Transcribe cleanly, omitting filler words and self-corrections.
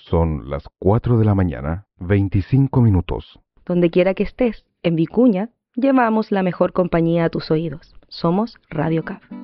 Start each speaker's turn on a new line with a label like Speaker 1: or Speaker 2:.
Speaker 1: Son las 4 de la mañana, 25 minutos.
Speaker 2: Donde quiera que estés, en Vicuña, llevamos la mejor compañía a tus oídos. Somos Radio CAF.